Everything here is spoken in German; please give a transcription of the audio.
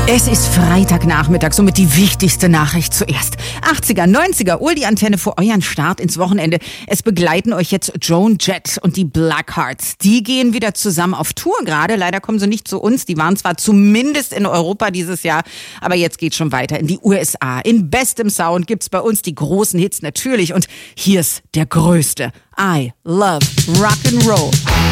Es ist Freitagnachmittag, somit die wichtigste Nachricht zuerst. 80er, 90er, die Antenne für euren Start ins Wochenende. Es begleiten euch jetzt Joan Jett und die Blackhearts. Die gehen wieder zusammen auf Tour gerade. Leider kommen sie nicht zu uns. Die waren zwar zumindest in Europa dieses Jahr, aber jetzt geht's schon weiter in die USA. In bestem Sound gibt's bei uns die großen Hits natürlich. Und hier ist der größte. I love Rock'n'Roll.